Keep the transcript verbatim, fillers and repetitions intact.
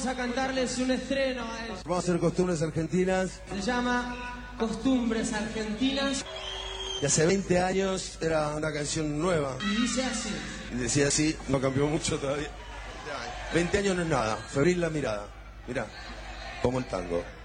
vamos a cantarles un estreno a ellos. Vamos a hacer Costumbres Argentinas. Se llama Costumbres Argentinas. Y hace veinte años era una canción nueva. Y dice así. Y decía así, no cambió mucho todavía. veinte años no es nada, febril la mirada. Mirá, como el tango.